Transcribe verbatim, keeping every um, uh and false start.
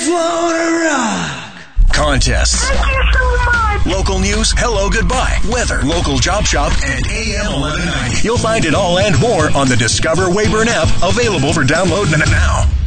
flow to rock. Contests. Thank you so much. Local news, hello, goodbye, weather, local job shop, and A M eleven ninety. You'll find it all and more on the Discover Wayburn app, available for download now.